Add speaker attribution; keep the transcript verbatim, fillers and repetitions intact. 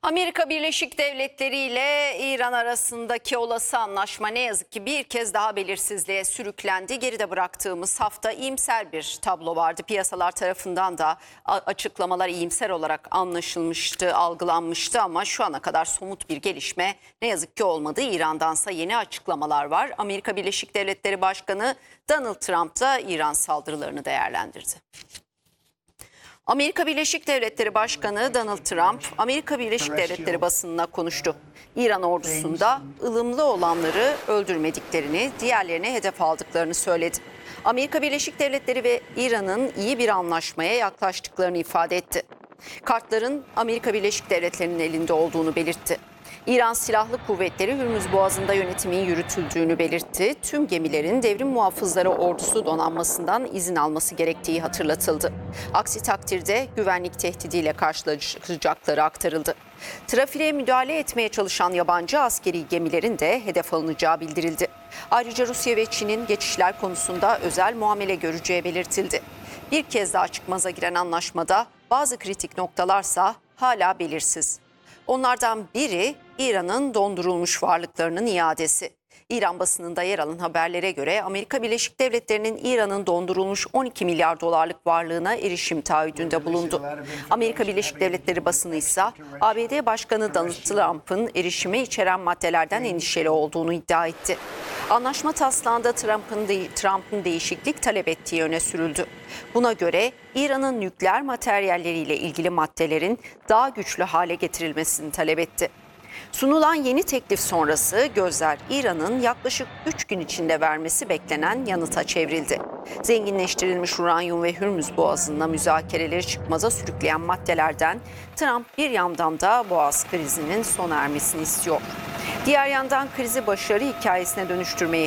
Speaker 1: Amerika Birleşik Devletleri ile İran arasındaki olası anlaşma ne yazık ki bir kez daha belirsizliğe sürüklendi. Geride bıraktığımız hafta iyimser bir tablo vardı. Piyasalar tarafından da açıklamalar iyimser olarak anlaşılmıştı, algılanmıştı ama şu ana kadar somut bir gelişme ne yazık ki olmadı. İran'dansa yeni açıklamalar var. Amerika Birleşik Devletleri Başkanı Donald Trump da İran saldırılarını değerlendirdi. Amerika Birleşik Devletleri Başkanı Donald Trump, Amerika Birleşik Devletleri basınına konuştu. İran ordusunda ılımlı olanları öldürmediklerini, diğerlerine hedef aldıklarını söyledi. Amerika Birleşik Devletleri ve İran'ın iyi bir anlaşmaya yaklaştıklarını ifade etti. Kartların Amerika Birleşik Devletleri'nin elinde olduğunu belirtti. İran Silahlı Kuvvetleri Hürmüz Boğazı'nda yönetimin yürütüldüğünü belirtti. Tüm gemilerin devrim muhafızları ordusu donanmasından izin alması gerektiği hatırlatıldı. Aksi takdirde güvenlik tehdidiyle karşılaşacakları aktarıldı. Trafiğe müdahale etmeye çalışan yabancı askeri gemilerin de hedef alınacağı bildirildi. Ayrıca Rusya ve Çin'in geçişler konusunda özel muamele göreceği belirtildi. Bir kez daha çıkmaza giren anlaşmada bazı kritik noktalarsa hala belirsiz. Onlardan biri İran'ın dondurulmuş varlıklarının iadesi. İran basınında yer alan haberlere göre Amerika Birleşik Devletleri'nin İran'ın dondurulmuş on iki milyar dolarlık varlığına erişim taahhüdünde bulundu. Amerika Birleşik Devletleri basını ise A B D Başkanı Donald Trump'ın erişime içeren maddelerden endişeli olduğunu iddia etti. Anlaşma taslağında Trump'ın de, Trump'ın değişiklik talep ettiği öne sürüldü. Buna göre İran'ın nükleer materyalleriyle ilgili maddelerin daha güçlü hale getirilmesini talep etti. Sunulan yeni teklif sonrası gözler İran'ın yaklaşık üç gün içinde vermesi beklenen yanıta çevrildi. Zenginleştirilmiş uranyum ve Hürmüz Boğazı'nda müzakereleri çıkmaza sürükleyen maddelerden Trump bir yandan da Boğaz krizinin sona ermesini istiyor. Diğer yandan krizi başarı hikayesine dönüştürmeyi